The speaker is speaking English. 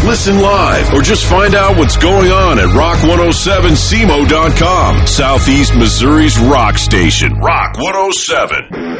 Listen live or just find out what's going on at rock107semo.com. Southeast Missouri's rock station, Rock 107.